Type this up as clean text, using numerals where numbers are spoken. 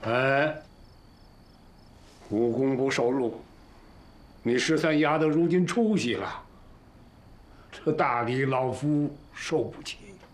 哎，无功不受禄，你13丫头如今出息了，这大礼老夫受不起。